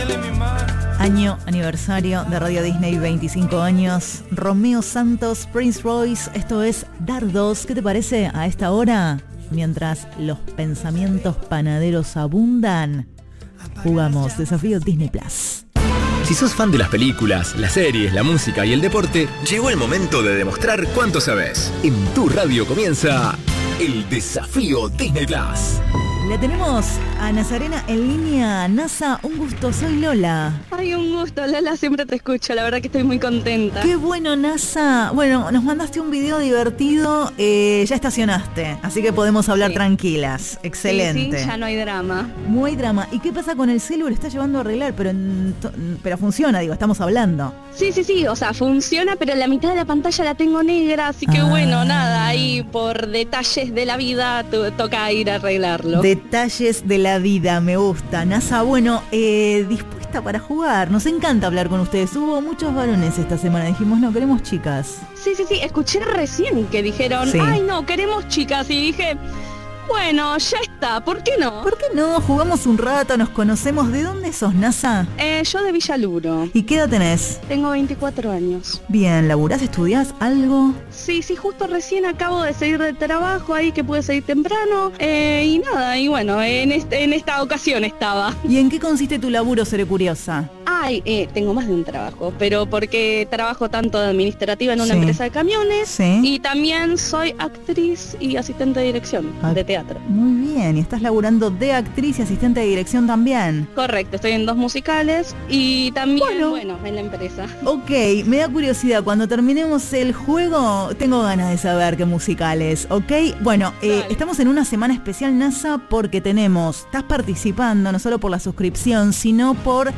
Año aniversario de Radio Disney, 25 años. Romeo Santos, Prince Royce, esto es Dardos. ¿Qué te parece a esta hora? Mientras los pensamientos panaderos abundan, jugamos Desafío Disney Plus. Si sos fan de las películas, las series, la música y el deporte, llegó el momento de demostrar cuánto sabes. En tu radio comienza el Desafío Disney Plus. Le tenemos a Nazarena en línea. Nasa, un gusto, soy Lola. Ay, un gusto, Lola, siempre te escucho, la verdad que estoy muy contenta. Qué bueno, Nasa. Bueno, nos mandaste un video divertido, ya estacionaste, así que podemos hablar tranquilas. Excelente. Sí, ya no hay drama. No hay drama. ¿Y qué pasa con el celu? Lo está llevando a arreglar, pero funciona, digo, estamos hablando. Sí, o sea, funciona, pero la mitad de la pantalla la tengo negra, así que bueno, nada, ahí por detalles de la vida toca ir a arreglarlo. Detalles de la vida, me gusta. Nasa, bueno, dispuesta para jugar. Nos encanta hablar con ustedes. Hubo muchos varones esta semana. Dijimos, no, queremos chicas. Sí. Escuché recién que dijeron, ay, no, queremos chicas. Y dije, bueno, ya está, ¿por qué no? ¿Por qué no? Jugamos un rato, nos conocemos. ¿De dónde sos, Nasa? Yo de Villaluro. ¿Y qué edad tenés? Tengo 24 años. Bien, ¿laburás, estudiás algo? Sí, justo recién acabo de salir del trabajo ahí, que pude salir temprano. Y nada, y bueno, en esta ocasión estaba. ¿Y en qué consiste tu laburo, seré curiosa? Ay, tengo más de un trabajo, pero porque trabajo tanto de administrativa en una empresa de camiones, y también soy actriz y asistente de dirección de teatro. Muy bien, y estás laburando de actriz y asistente de dirección también. Correcto, estoy en 2 musicales y también, bueno, en la empresa. Ok, me da curiosidad, cuando terminemos el juego, tengo ganas de saber qué musicales, ¿ok? Bueno, estamos en una semana especial, Nasa, porque estás participando no solo por la suscripción, sino por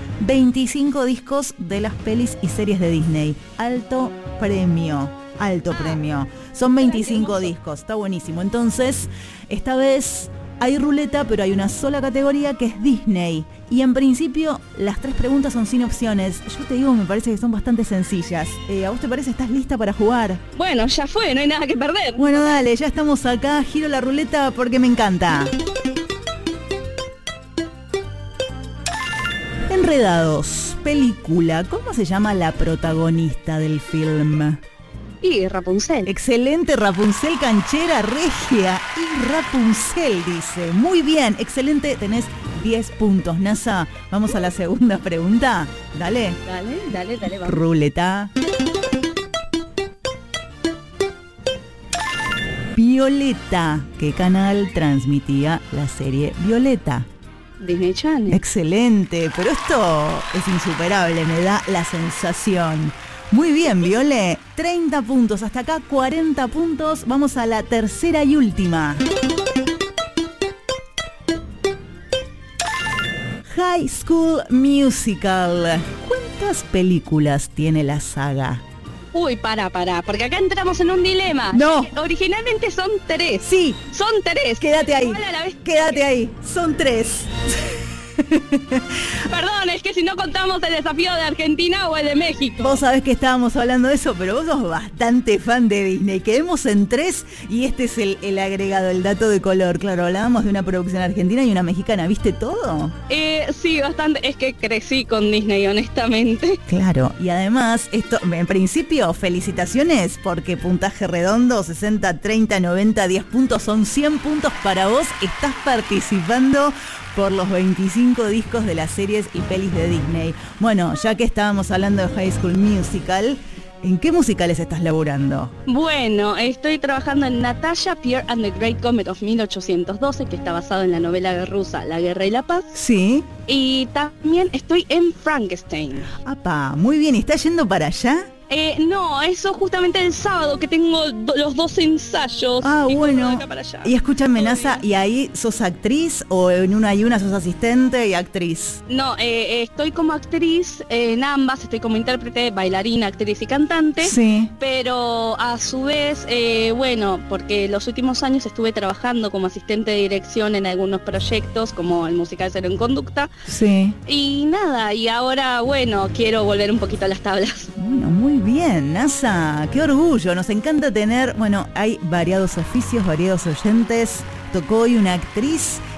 25 discos de las pelis y series de Disney. Alto premio. Son 25 discos, está buenísimo. Entonces, esta vez hay ruleta, pero hay una sola categoría que es Disney. Y en principio, las 3 preguntas son sin opciones. Yo te digo, me parece que son bastante sencillas. ¿A vos te parece? ¿Estás lista para jugar? Bueno, ya fue, no hay nada que perder. Bueno, dale, ya estamos acá. Giro la ruleta porque me encanta. Enredados, película. ¿Cómo se llama la protagonista del film? Y Rapunzel. Excelente, Rapunzel, canchera, regia. Y Rapunzel, dice. Muy bien, excelente, tenés 10 puntos. Nasa, vamos a la segunda pregunta. Dale, vamos. Ruleta. Violeta. ¿Qué canal transmitía la serie Violeta? Disney Channel. Excelente, pero esto es insuperable, me da la sensación. Muy bien, Viole, 30 puntos, hasta acá 40 puntos. Vamos a la tercera y última. High School Musical. ¿Cuántas películas tiene la saga? Uy, para, porque acá entramos en un dilema. No. Originalmente son 3. Sí. Son 3. Quédate ahí, son 3. Perdón, es que si no contamos el desafío de Argentina o el de México. Vos sabés que estábamos hablando de eso, pero vos sos bastante fan de Disney. Quedemos en 3 y este es el agregado, el dato de color. Claro, hablábamos de una producción argentina y una mexicana. ¿Viste todo? Sí, bastante. Es que crecí con Disney, honestamente. Claro, y además, esto, en principio, felicitaciones, porque puntaje redondo, 60, 30, 90, 10 puntos, son 100 puntos para vos. Estás participando por los 25 discos de las series y pelis de Disney. Bueno, ya que estábamos hablando de High School Musical, ¿en qué musicales estás laburando? Bueno, estoy trabajando en Natasha, Pierre and the Great Comet of 1812, que está basado en la novela rusa La Guerra y la Paz. Sí. Y también estoy en Frankenstein. ¡Apa! Muy bien, ¿y estás yendo para allá? No, eso justamente el sábado que tengo los 2 ensayos. Ah, y bueno. de acá para allá. Y escúchame, Nasa, ¿y ahí sos actriz o en una y una sos asistente y actriz? No, estoy como actriz en ambas, estoy como intérprete, bailarina, actriz y cantante. Sí. Pero a su vez, bueno, porque los últimos años estuve trabajando como asistente de dirección en algunos proyectos, como el musical Cero en Conducta. Sí. Y nada, y ahora, bueno, quiero volver un poquito a las tablas. Bueno, muy bien, Nasa, qué orgullo, nos encanta tener, bueno, hay variados oficios, variados oyentes, tocó hoy una actriz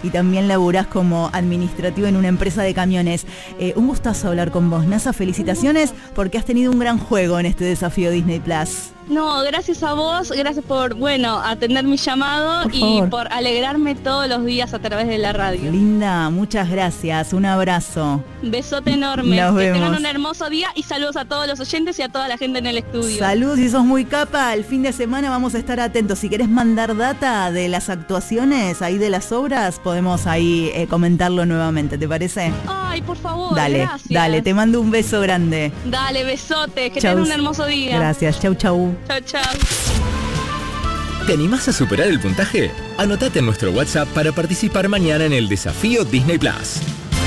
y también laburás como administrativo en una empresa de camiones. Un gustazo hablar con vos, Nasa. Felicitaciones porque has tenido un gran juego en este desafío Disney Plus. No, gracias a vos, gracias por, atender mi llamado y por alegrarme todos los días a través de la radio. Linda, muchas gracias, un abrazo. Besote enorme, Nos vemos. Tengan un hermoso día y saludos a todos los oyentes y a toda la gente en el estudio. Saludos, y sos muy capa, el fin de semana vamos a estar atentos. Si querés mandar data de las actuaciones, ahí de las obras, podemos ahí comentarlo nuevamente, ¿te parece? Ay, por favor, gracias. Dale, te mando un beso grande. Dale, besote, que tengan un hermoso día. Gracias, chau, chau. Chau, chau. ¿Te animás a superar el puntaje? Anotate en nuestro WhatsApp para participar mañana en el desafío Disney Plus.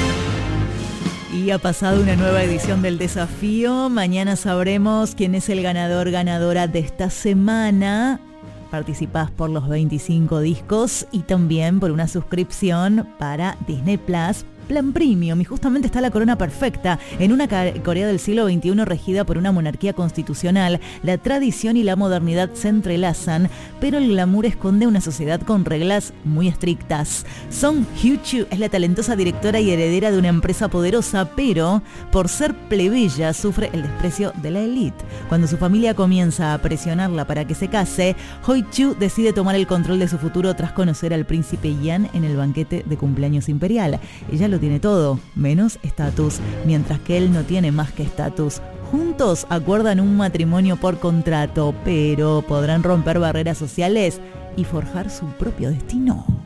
Y ha pasado una nueva edición del desafío. Mañana sabremos quién es el ganadora de esta semana. Participás por los 25 discos y también por una suscripción para Disney Plus Plan Premium, y justamente está la corona perfecta. En una Corea del siglo XXI regida por una monarquía constitucional, la tradición y la modernidad se entrelazan, pero el glamour esconde una sociedad con reglas muy estrictas. Song Hyo-chu es la talentosa directora y heredera de una empresa poderosa, pero por ser plebeya sufre el desprecio de la élite. Cuando su familia comienza a presionarla para que se case, Hyo-chu decide tomar el control de su futuro tras conocer al príncipe Yan en el banquete de cumpleaños imperial. Ella lo tiene todo, menos estatus, mientras que él no tiene más que estatus. Juntos acuerdan un matrimonio por contrato, pero ¿podrán romper barreras sociales y forjar su propio destino?